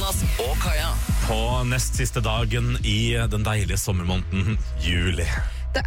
Jonas og Kaja. På nest siste dagen i den deilige sommermåneden juli. Det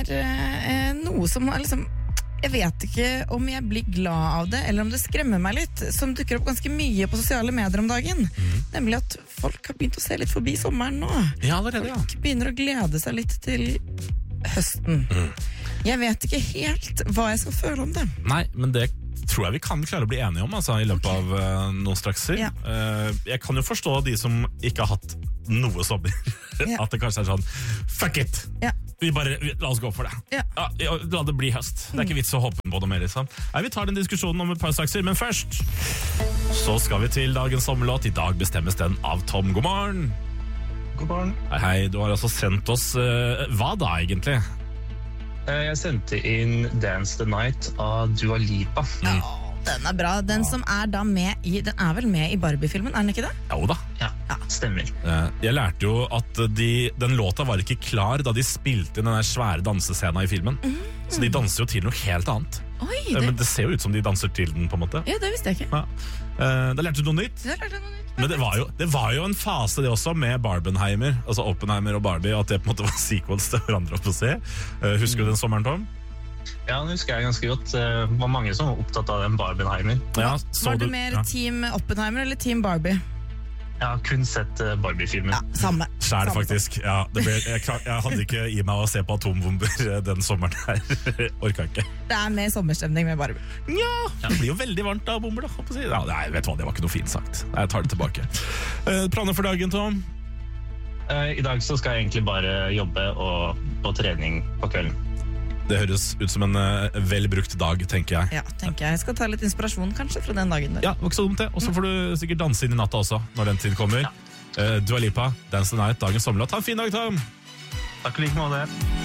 noe som liksom, jeg vet ikke om jeg blir glad av det, eller om det skremmer meg litt, som dukker opp ganske mye på sosiale medier om dagen. Nemlig at folk har begynt å se litt forbi sommeren nå. Ja, allerede, ja. Folk begynner å glede seg litt til høsten. Jeg vet ikke helt hva jeg skal føle om det. Nei, men det tror jeg vi kan klare å bli enige om i løpet av noen strakser. Ja. Jeg kan jo forstå de som ikke har hatt noe sommer. Ja. At det kanskje sånn, fuck it! Ja. La oss gå for det. Ja. La det bli høst. Det ikke vits å hoppe på det mer, liksom. Nei, vi tar den diskusjonen om et par strakser, men først så skal vi til dagens sommerlåt. I dag bestemmes den av Tom. God morgen! God morgen. Hei, du har altså sendt oss hva da egentlig? Jeg sendte inn Dance the Night av Dua Lipa. Den bra. Den som da med i, den vel med i Barbie-filmen, den ikke det? Jo da. Ja, stemmer. Jeg lærte jo at den låta var ikke klar da de spilte inn den der svære dansescenen i filmen. Så de danser jo til noe helt annet. Oi, Men det ser jo ut som de danser til den, på en måte. Ja, det visste jeg ikke. Ja. Da lærte du noe nytt. Men det var jo en fase det også med Barbenheimer, altså Oppenheimer og Barbie, at det på en måte var sequels til hverandre å få se. Husker du den sommeren, Tom? Ja, den husker jeg ganske godt. Det var mange som var opptatt av den Barbenheimer. Ja, Var du mer Team Oppenheimer eller Team Barbie? Jeg har kun sett Barbie-filmen. Ja, samme. Skjær faktisk. Ja, jeg hadde ikke i meg å se på atombomber den sommeren her. Orka ikke. Det mer sommerstemning med Barbie. Ja, det blir jo veldig varmt av bomber da, håper jeg. Ja, nei, vet du hva, det var ikke noe fint sagt. Jeg tar det tilbake. Planer for dagen, Tom? I dag så skal jeg egentlig bare jobbe og på trening på kvelden. Det høres ut som en vel brukt dag, tenker jeg. Ja, tenker jeg. Skal ta litt inspirasjon kanskje fra den dagen der. Ja, det var ikke så dumt det. Og så får du sikkert danse inn i natta også, når den tid kommer. Dua Lipa, Dance the Night, dagens sommerlåt. Ha en fin dag, Tom! Takk like måte.